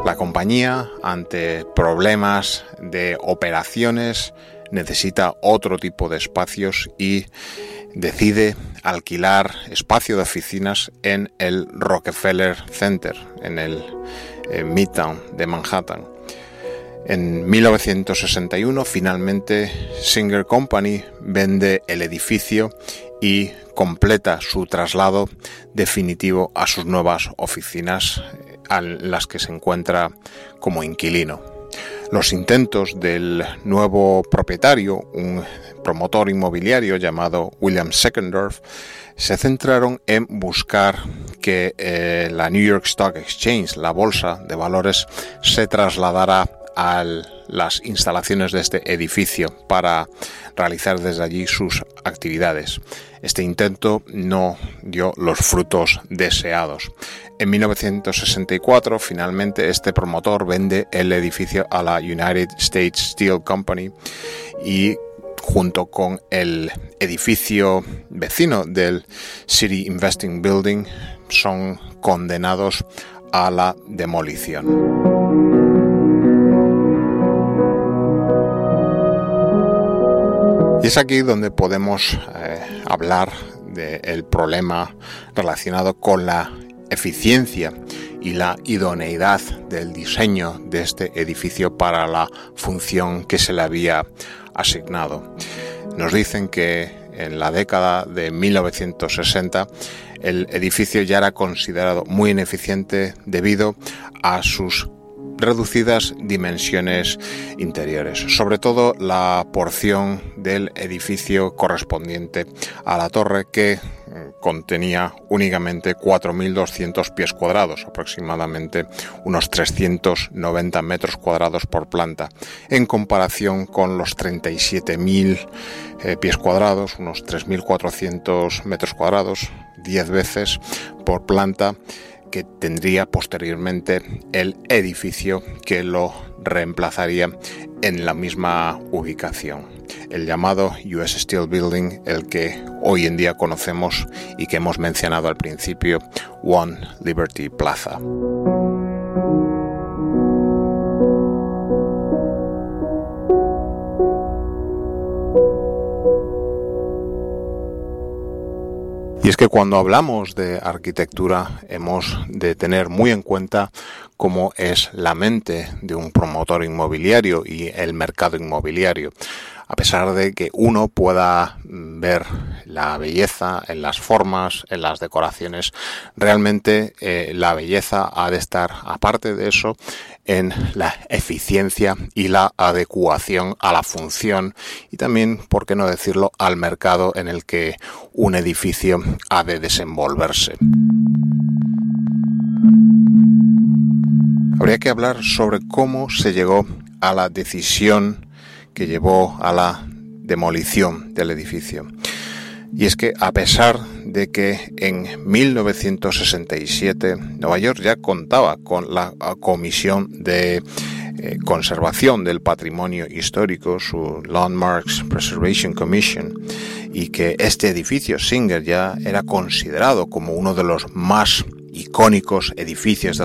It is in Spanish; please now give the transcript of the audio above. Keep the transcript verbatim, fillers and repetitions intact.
La compañía, ante problemas de operaciones, necesita otro tipo de espacios y decide alquilar espacio de oficinas en el Rockefeller Center, en el eh, Midtown de Manhattan. En mil novecientos sesenta y uno, finalmente, Singer Company vende el edificio y completa su traslado definitivo a sus nuevas oficinas, en las que se encuentra como inquilino. Los intentos del nuevo propietario, un promotor inmobiliario llamado William Seckendorf, se centraron en buscar que eh, la New York Stock Exchange, la bolsa de valores, se trasladara a las instalaciones de este edificio para realizar desde allí sus actividades. Este intento no dio los frutos deseados. En mil novecientos sesenta y cuatro, finalmente, este promotor vende el edificio a la United States Steel Company y, junto con el edificio vecino del City Investing Building, son condenados a la demolición. Y es aquí donde podemos eh, hablar del problema relacionado con la eficiencia y la idoneidad del diseño de este edificio para la función que se le había asignado. Nos dicen que en la década de mil novecientos sesenta el edificio ya era considerado muy ineficiente debido a sus reducidas dimensiones interiores, sobre todo la porción del edificio correspondiente a la torre, que contenía únicamente cuatro mil doscientos pies cuadrados, aproximadamente unos trescientos noventa metros cuadrados por planta, en comparación con los treinta y siete mil eh, pies cuadrados, unos tres mil cuatrocientos metros cuadrados, diez veces por planta, que tendría posteriormente el edificio que lo reemplazaría en la misma ubicación, el llamado U S Steel Building, el que hoy en día conocemos y que hemos mencionado al principio, One Liberty Plaza. Y es que cuando hablamos de arquitectura hemos de tener muy en cuenta cómo es la mente de un promotor inmobiliario y el mercado inmobiliario. A pesar de que uno pueda ver la belleza en las formas, en las decoraciones, realmente eh, la belleza ha de estar, aparte de eso, en la eficiencia y la adecuación a la función y también, por qué no decirlo, al mercado en el que un edificio ha de desenvolverse. Habría que hablar sobre cómo se llegó a la decisión que llevó a la demolición del edificio. Y es que, a pesar de que en mil novecientos sesenta y siete Nueva York ya contaba con la Comisión de eh, Conservación del Patrimonio Histórico, su Landmarks Preservation Commission, y que este edificio Singer ya era considerado como uno de los más icónicos edificios de